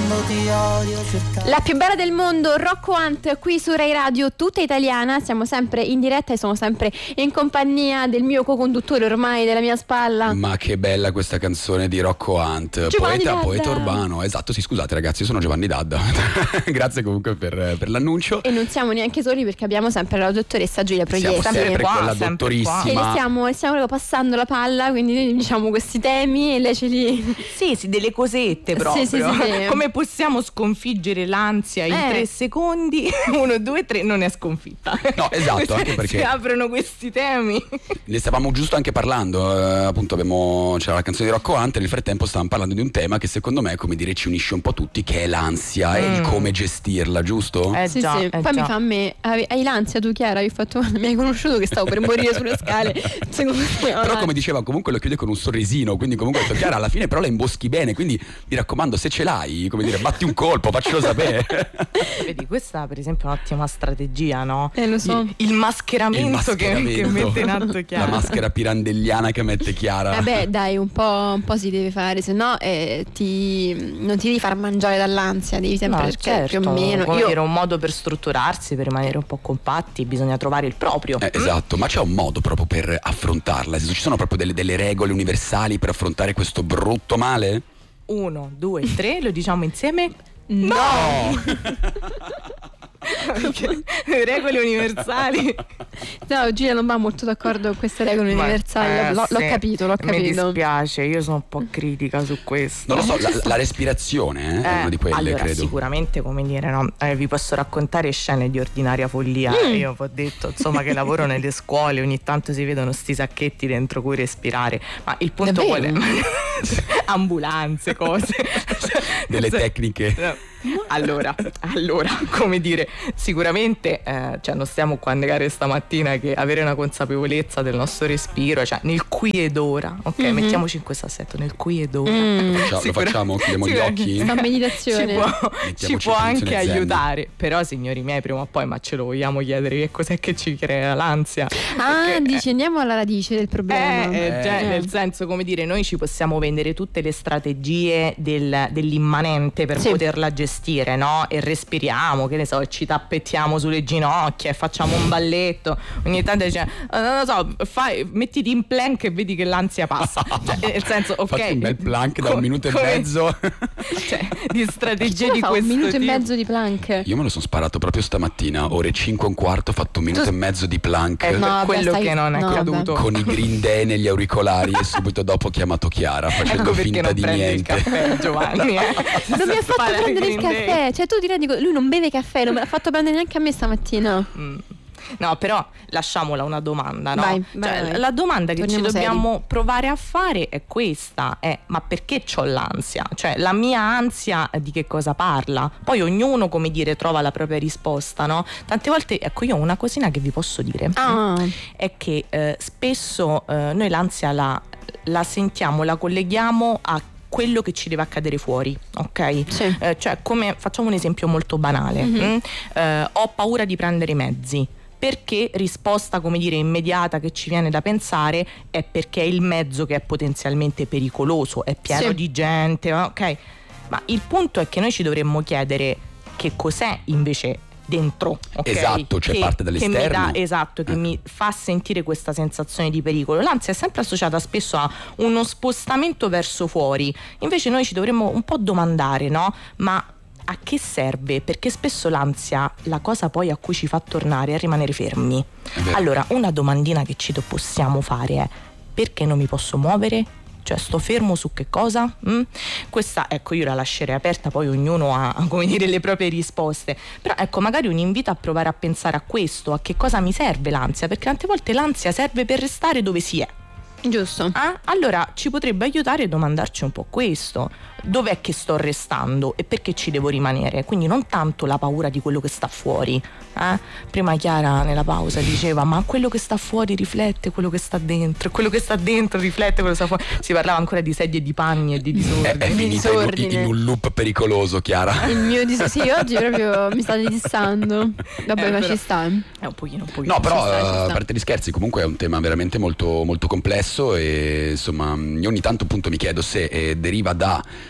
La più bella del mondo, Rocco Hunt, qui su Rai Radio, tutta italiana. Siamo sempre in diretta e sono sempre in compagnia del mio co-conduttore ormai della mia spalla. Ma che bella questa canzone di Rocco Hunt, poeta urbano. Esatto, sì, scusate ragazzi, io sono Giovanni Dadda. Grazie comunque per l'annuncio. E non siamo neanche soli, perché abbiamo sempre la dottoressa Giulia Proietti. Siamo sempre qua, con la dottorissima. Che le stiamo proprio passando la palla, quindi diciamo questi temi e lei ce li... Sì, delle cosette proprio. Sì. Come possiamo sconfiggere l'ansia in 3 secondi? 1, 2, 3, non è sconfitta. No, esatto, anche perché si aprono questi temi. Ne stavamo giusto anche parlando, appunto c'era la canzone di Rocco Hunt, nel frattempo stavamo parlando di un tema che secondo me, come dire, ci unisce un po' tutti, che è l'ansia e il come gestirla, giusto? Sì. Poi mi fa a me, hai l'ansia tu, Chiara? Mi hai conosciuto che stavo per morire sulle scale. Secondo me, però come diceva, comunque lo chiude con un sorrisino, quindi comunque ho detto, Chiara, alla fine però la imboschi bene, quindi mi raccomando, se ce l'hai, come dire, batti un colpo, faccelo sapere. Vedi, questa per esempio è un'ottima strategia, no? Lo so. Il mascheramento che mette in atto Chiara. La maschera pirandelliana che mette Chiara. Vabbè, dai, un po' si deve fare, se no non ti devi far mangiare dall'ansia, devi sempre cercare più o meno. Era un modo per strutturarsi, per rimanere un po' compatti, bisogna trovare il proprio. Esatto, ma c'è un modo proprio per affrontarla? Ci sono proprio delle regole universali per affrontare questo brutto male? 1, 2, 3, lo diciamo insieme? No! Regole universali. No, Giulia non va molto d'accordo con queste regole universali. L'ho capito. Mi dispiace, io sono un po' critica su questo. Non lo so, la respirazione è una di quelle, allora, credo. Sicuramente, come dire, no? Vi posso raccontare scene di ordinaria follia. Io vi ho detto, insomma, che lavoro nelle scuole, ogni tanto si vedono sti sacchetti dentro cui respirare. Ma il punto qual è? Ambulanze, cose. Delle tecniche. No. Allora, come dire, sicuramente non stiamo qua a negare stamattina che avere una consapevolezza del nostro respiro, cioè nel qui ed ora, ok? Mettiamoci in questo assetto, nel qui ed ora. Lo facciamo, chiudiamo gli occhi. Sta meditazione ci può anche aiutare. Però, signori miei, prima o poi, ma ce lo vogliamo chiedere che cos'è che ci crea l'ansia? Dici, andiamo alla radice del problema. Nel senso, come dire, noi ci possiamo vendere tutte le strategie dell'immanente per poterla gestire, no? E respiriamo, che ne so, ci tappettiamo sulle ginocchia e facciamo un balletto. Ogni tanto dice, non lo so, mettiti in plank e vedi che l'ansia passa. Nel senso, ok, fatti un bel plank da 1 minuto e mezzo. Di strategie di questo 1 minuto tipo. e mezzo di plank. Io me lo sono sparato proprio stamattina, ore 5:15, ho fatto 1 minuto e mezzo di plank. Quello che non è accaduto. Con i Green Day negli auricolari e subito dopo ho chiamato Chiara facendo finta di niente. Il caffè, Giovanni. Non mi ha fatto prendere il caffè. Cioè, tu ti rendi conto, lui non beve caffè, non me l'ha fatto prendere neanche a me stamattina. No, però lasciamola una domanda, no? Vai. La domanda che torniamo ci dobbiamo provare a fare è questa: ma perché c'ho l'ansia? Cioè, la mia ansia di che cosa parla? Poi ognuno, come dire, trova la propria risposta, no? Tante volte, ecco, io ho una cosina che vi posso dire, è che spesso noi l'ansia la sentiamo, la colleghiamo a quello che ci deve accadere fuori, ok? Sì. Cioè, come facciamo un esempio molto banale, ho paura di prendere i mezzi. Perché risposta, come dire, immediata che ci viene da pensare è perché è il mezzo che è potenzialmente pericoloso, è pieno di gente, ok? Ma il punto è che noi ci dovremmo chiedere che cos'è invece dentro, okay? Esatto, cioè parte dall'esterno. Che mi fa sentire questa sensazione di pericolo. L'ansia è sempre associata spesso a uno spostamento verso fuori. Invece noi ci dovremmo un po' domandare, no? Ma a che serve? Perché spesso l'ansia, la cosa poi a cui ci fa tornare è rimanere fermi. Allora, una domandina che ci possiamo fare è: perché non mi posso muovere? Cioè, sto fermo su che cosa? Questa, ecco, io la lascerei aperta, poi ognuno ha, come dire, le proprie risposte. Però, ecco, magari un invito a provare a pensare a questo, a che cosa mi serve l'ansia, perché tante volte l'ansia serve per restare dove si è. Giusto. Allora ci potrebbe aiutare a domandarci un po' questo: dov'è che sto restando e perché ci devo rimanere? Quindi non tanto la paura di quello che sta fuori. Prima Chiara nella pausa diceva: ma quello che sta fuori riflette quello che sta dentro, quello che sta dentro riflette quello che sta fuori. Si parlava ancora di sedie, di panni e di disordine. È finita in un loop pericoloso, Chiara. Il mio sì, oggi proprio mi state dissando. Vabbè, ma ci sta. È un pochino. No, però ci sta. a parte gli scherzi, comunque è un tema veramente molto, molto complesso e insomma io ogni tanto appunto mi chiedo se deriva da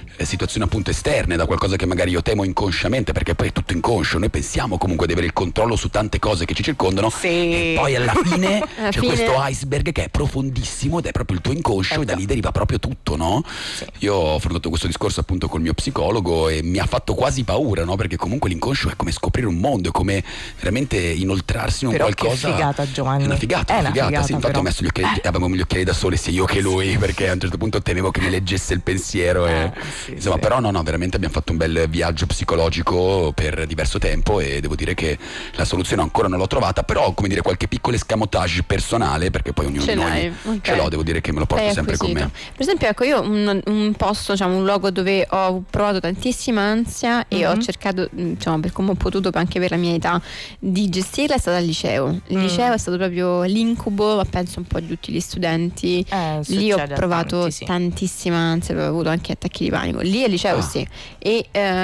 situazioni appunto esterne, da qualcosa che magari io temo inconsciamente, perché poi è tutto inconscio, noi pensiamo comunque di avere il controllo su tante cose che ci circondano, e poi alla fine c'è questo iceberg che è profondissimo ed è proprio il tuo inconscio, e da lì deriva proprio tutto, no? Io ho affrontato questo discorso appunto col mio psicologo e mi ha fatto quasi paura, no? Perché comunque l'inconscio è come scoprire un mondo, è come veramente inoltrarsi in un qualcosa. Che figata, Giovanni. È una figata. Sì, infatti ho messo gli occhiali, avevamo gli occhiali da sole sia io che lui, perché a un certo punto temevo che mi leggesse il pensiero insomma, però no, veramente abbiamo fatto un bel viaggio psicologico per diverso tempo e devo dire che la soluzione ancora non l'ho trovata, però come dire qualche piccolo escamotage personale, perché poi ognuno di noi ce l'ho, devo dire che me lo porto sempre con me. Per esempio, ecco, io un posto, diciamo un luogo dove ho provato tantissima ansia e ho cercato, diciamo, per come ho potuto anche per la mia età, di gestirla, è stata il liceo. Il liceo è stato proprio l'incubo, ma penso un po' di tutti gli studenti. Lì ho provato tantissima ansia, avevo avuto anche attacchi di panico. Lì al liceo sì. E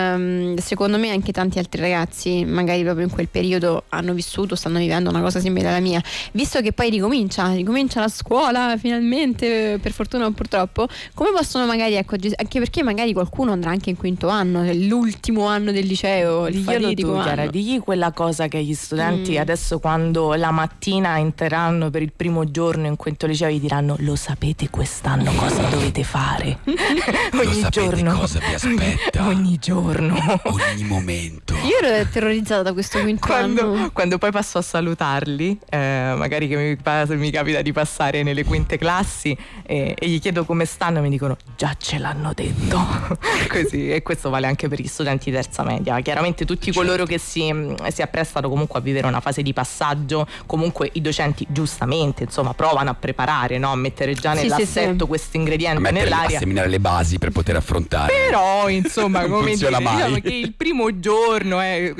secondo me anche tanti altri ragazzi magari proprio in quel periodo hanno vissuto, stanno vivendo una cosa simile alla mia, visto che poi ricomincia la scuola finalmente, per fortuna o purtroppo. Come possono magari, ecco, anche perché magari qualcuno andrà anche in quinto anno, l'ultimo anno del liceo, il fatidico anno. Digli quella cosa che gli studenti adesso, quando la mattina entreranno per il primo giorno in quinto liceo, gli diranno: lo sapete quest'anno cosa dovete fare? Ogni giorno cosa vi aspetta, ogni giorno, ogni momento. Io ero terrorizzata da questo quinto anno. Quando poi passo a salutarli, magari che mi capita di passare nelle quinte classi e gli chiedo come stanno, mi dicono: già ce l'hanno detto. Così. E questo vale anche per gli studenti di terza media. Chiaramente tutti coloro che si apprestano comunque a vivere una fase di passaggio, comunque i docenti giustamente, insomma, provano a preparare, no? A mettere già nell'assetto questo ingrediente nell'aria, a seminare le basi per poter affrontare. Però insomma, come dire, mai. Diciamo che il primo giorno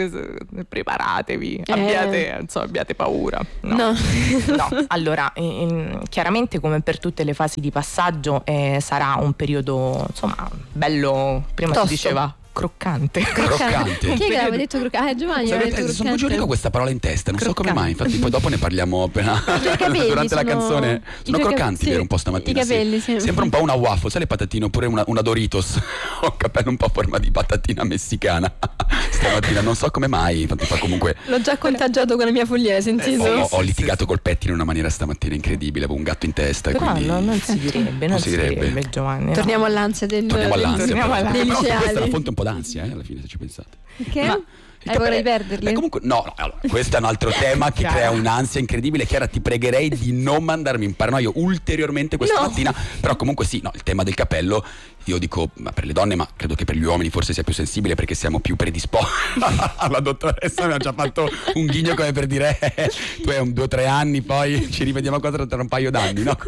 preparatevi, abbiate paura. No. Allora, chiaramente come per tutte le fasi di passaggio sarà un periodo, insomma, bello, prima tosto. si diceva croccante. Chi è che aveva detto croccante? Giovanni aveva detto croccante. Sono 2 giorni con questa parola in testa, non so come mai, infatti poi dopo ne parliamo appena durante la canzone. Sono croccanti, vero, un po' stamattina. I capelli, sì. Sembra un po' una waffle, sai le patatine, oppure una Doritos. Ho il capello un po' a forma di patatina messicana stamattina, non so come mai, infatti fa comunque. L'ho già contagiato con la mia follia, hai sentito? Ho litigato col pettine in una maniera stamattina incredibile, avevo un gatto in testa. Però quindi non si direbbe, Giovanni. Torniamo all'ansia dei liceali. Questa è una fonte un po' d'ansia, alla fine, se ci pensate. Perché? Hai paura di perderli? Comunque, no, allora, questo è un altro tema che crea un'ansia incredibile. Chiara, ti pregherei di non mandarmi in paranoia ulteriormente questa mattina. Però comunque sì, no, il tema del capello, io dico, ma per le donne, ma credo che per gli uomini forse sia più sensibile, perché siamo più predisposti. La dottoressa mi ha già fatto un ghigno come per dire tu hai 2 o 3 anni, poi ci rivediamo tra un paio d'anni, no?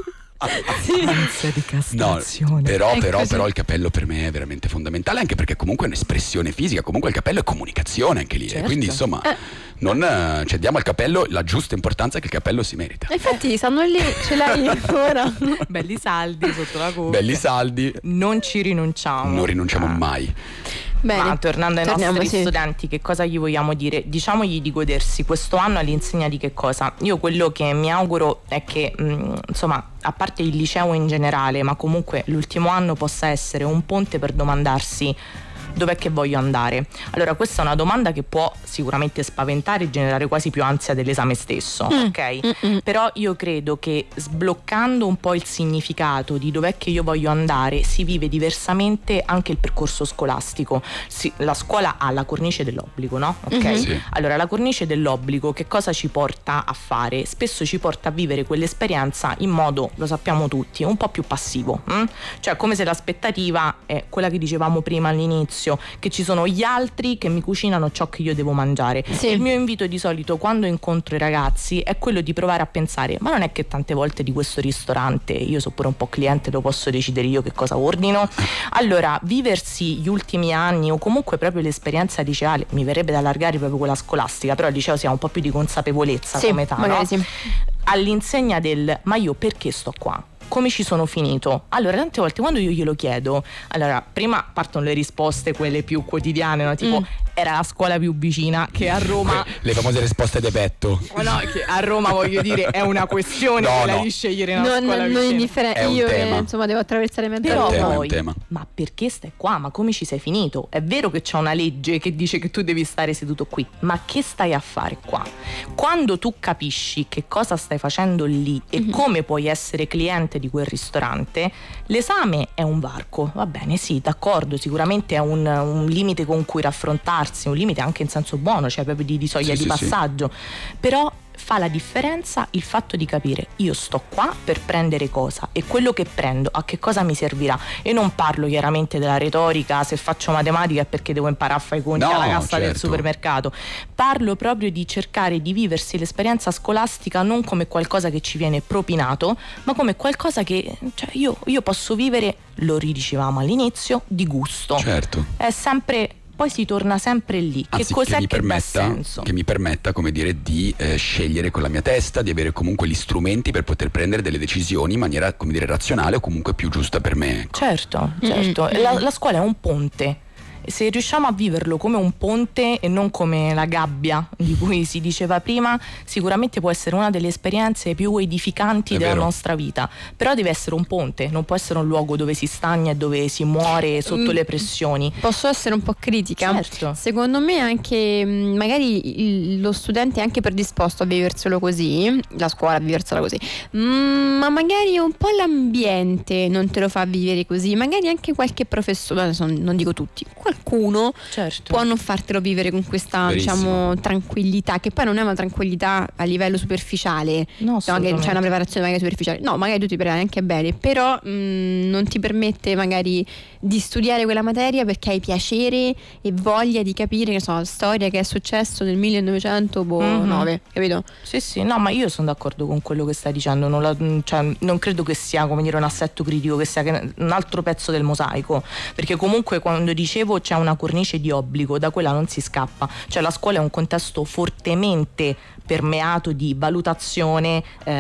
Ansia di castrazione. Però il capello per me è veramente fondamentale, anche perché comunque è un'espressione fisica, comunque il capello è comunicazione anche lì, certo. Quindi insomma diamo al capello la giusta importanza che il capello si merita. Infatti stanno lì, ce l'hai ora. Belli saldi sotto la coda. Belli saldi. Non ci rinunciamo. Non rinunciamo mai. Bene, ma tornando ai nostri studenti, che cosa gli vogliamo dire? Diciamogli di godersi questo anno all'insegna di che cosa? Io quello che mi auguro è che insomma, a parte il liceo in generale, ma comunque l'ultimo anno possa essere un ponte per domandarsi: dov'è che voglio andare? Allora, questa è una domanda che può sicuramente spaventare e generare quasi più ansia dell'esame stesso, ok? Però io credo che sbloccando un po' il significato di dov'è che io voglio andare, si vive diversamente anche il percorso scolastico. La scuola ha la cornice dell'obbligo, no? Ok? Sì. Allora, la cornice dell'obbligo che cosa ci porta a fare? Spesso ci porta a vivere quell'esperienza in modo, lo sappiamo tutti, un po' più passivo. Cioè, come se l'aspettativa è quella che dicevamo prima all'inizio, che ci sono gli altri che mi cucinano ciò che io devo mangiare. Sì. Il mio invito di solito quando incontro i ragazzi è quello di provare a pensare: ma non è che tante volte di questo ristorante io sono pure un po' cliente, lo posso decidere io che cosa ordino? Allora, viversi gli ultimi anni o comunque proprio l'esperienza liceale, mi verrebbe da allargare proprio quella scolastica, però al liceo si ha un po' più di consapevolezza come età, no? Sì. All'insegna del: ma io perché sto qua? Come ci sono finito? Allora, tante volte quando io glielo chiedo, allora prima partono le risposte, quelle più quotidiane, no? Tipo era la scuola più vicina, che a Roma le famose risposte de petto. No, che a Roma, voglio dire, è una questione quella di scegliere una scuola vicina. Non indifferente, io insomma devo attraversare mezzo però poi ma perché stai qua? Ma come ci sei finito? È vero che c'è una legge che dice che tu devi stare seduto qui, ma che stai a fare qua? Quando tu capisci che cosa stai facendo lì e come puoi essere cliente di quel ristorante, l'esame è un varco, va bene, sì, d'accordo, sicuramente è un limite con cui raffrontarsi, un limite anche in senso buono, cioè proprio di soglia di passaggio, però fa la differenza il fatto di capire io sto qua per prendere cosa e quello che prendo a che cosa mi servirà. E non parlo chiaramente della retorica, se faccio matematica è perché devo imparare a fare i conti alla cassa del supermercato, parlo proprio di cercare di viversi l'esperienza scolastica non come qualcosa che ci viene propinato, ma come qualcosa che io posso vivere, lo ridicevamo all'inizio, di gusto. Certo. È sempre, poi si torna sempre lì. Anzi, che cos'è che dà senso? Che mi permetta, come dire, di scegliere con la mia testa, di avere comunque gli strumenti per poter prendere delle decisioni in maniera, come dire, razionale o comunque più giusta per me. Certo. La scuola è un ponte. Se riusciamo a viverlo come un ponte e non come la gabbia di cui si diceva prima, sicuramente può essere una delle esperienze più edificanti della nostra vita. Però deve essere un ponte, non può essere un luogo dove si stagna e dove si muore sotto le pressioni. Posso essere un po' critica? Certo. Secondo me anche magari lo studente è anche predisposto a viverselo così, la scuola a viversela così, ma magari un po' l'ambiente non te lo fa vivere così, magari anche qualche professore, non dico tutti, qualcuno può non fartelo vivere con questa tranquillità, che poi non è una tranquillità a livello superficiale, che c'è una preparazione magari superficiale, no, magari tu ti prepari anche bene, però non ti permette magari di studiare quella materia perché hai piacere e voglia di capire, che so, storia che è successo nel 1909, capito? Sì, no, ma io sono d'accordo con quello che stai dicendo, non credo che sia, come dire, un assetto critico, che sia un altro pezzo del mosaico, perché comunque quando dicevo c'è una cornice di obbligo, da quella non si scappa, cioè la scuola è un contesto fortemente permeato di valutazione,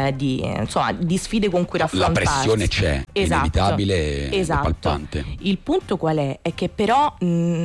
di sfide con cui raffrontarsi. La pressione c'è, è inevitabile, è palpante. Il punto qual è? È che però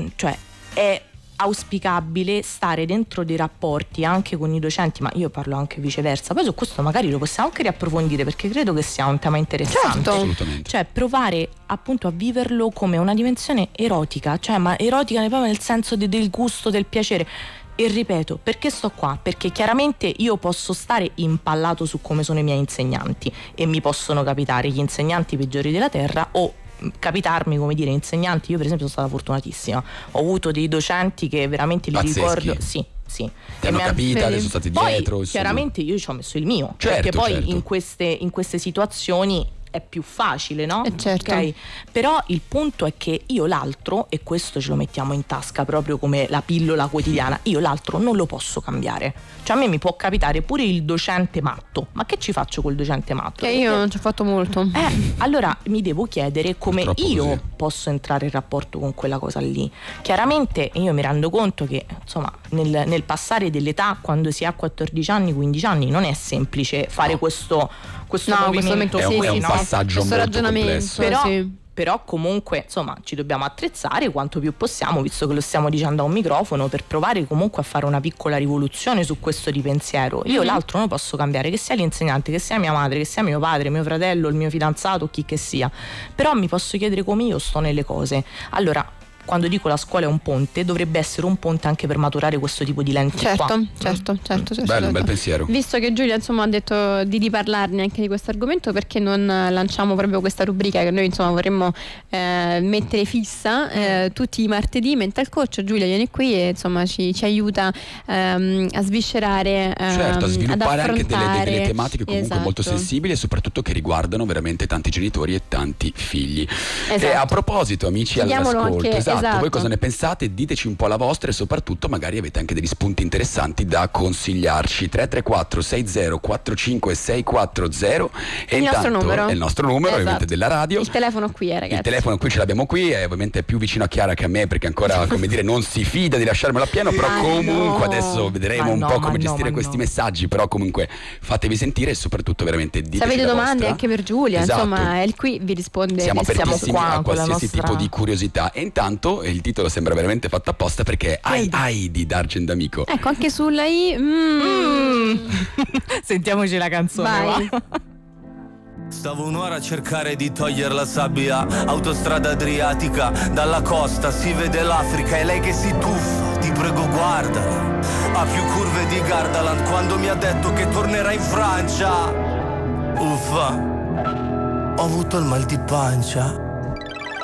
è auspicabile stare dentro dei rapporti anche con i docenti, ma io parlo anche viceversa, poi su questo magari lo possiamo anche riapprofondire perché credo che sia un tema interessante. Assolutamente. Cioè provare appunto a viverlo come una dimensione erotica, ma erotica proprio nel senso del gusto, del piacere. E ripeto, perché sto qua? Perché chiaramente io posso stare impallato su come sono i miei insegnanti e mi possono capitare gli insegnanti peggiori della terra o capitarmi, come dire, insegnanti. Io per esempio sono stata fortunatissima, ho avuto dei docenti che veramente li ricordo, sì. Ti hanno capita, sono stati dietro. Poi, chiaramente io ci ho messo il mio, certo, perché poi certo. in queste situazioni è più facile, no? Certo. Okay? Però il punto è che io l'altro, e questo ce lo mettiamo in tasca proprio come la pillola quotidiana, io l'altro non lo posso cambiare. Cioè a me mi può capitare pure il docente matto, ma che ci faccio col docente matto? Che io non ci ho fatto molto. Allora mi devo chiedere come io posso entrare in rapporto con quella cosa lì. Chiaramente io mi rendo conto che insomma nel passare dell'età, quando si ha 14 anni, 15 anni, non è semplice fare questo movimento, è un passaggio molto complesso. Però comunque insomma ci dobbiamo attrezzare quanto più possiamo, visto che lo stiamo dicendo a un microfono, per provare comunque a fare una piccola rivoluzione su questo di pensiero. Io l'altro non lo posso cambiare, che sia l'insegnante, che sia mia madre, che sia mio padre, mio fratello, il mio fidanzato, chi che sia, però mi posso chiedere come io sto nelle cose. Allora, quando dico la scuola è un ponte, dovrebbe essere un ponte anche per maturare questo tipo di lenti qua. Certo. Bello, un bel pensiero. Visto che Giulia insomma ha detto di riparlarne anche di questo argomento, perché non lanciamo proprio questa rubrica che noi insomma vorremmo mettere fissa tutti i martedì, Mental Coach. Giulia viene qui e insomma ci aiuta a sviscerare, certo, a sviluppare anche delle tematiche comunque esatto, molto sensibili e soprattutto che riguardano veramente tanti genitori e tanti figli. Esatto. E a proposito, amici all'ascolto, esatto, voi cosa ne pensate? Diteci un po' la vostra e soprattutto magari avete anche degli spunti interessanti da consigliarci. 334 60 45 640 e il intanto nostro numero. È il nostro numero, esatto, ovviamente della radio. Il telefono qui, ragazzi. Il telefono qui ce l'abbiamo qui, è ovviamente più vicino a Chiara che a me perché ancora, come dire, non si fida di lasciarmelo a pieno, però comunque adesso vedremo un po' come gestire questi messaggi, però comunque fatevi sentire e soprattutto veramente diteci se avete la domande vostra. Anche per Giulia, esatto, insomma, è qui vi risponde. Siamo apertissimi qua a qualsiasi tipo di curiosità. E intanto tanto, e il titolo sembra veramente fatto apposta perché Ai di Dargen D'Amico. Ecco, anche sulla I. Sentiamoci la canzone. Vai. Va. Stavo un'ora a cercare di togliere la sabbia, autostrada adriatica, dalla costa si vede l'Africa e lei che si tuffa, ti prego guardala, ha più curve di Gardaland quando mi ha detto che tornerà in Francia. Uffa, ho avuto il mal di pancia.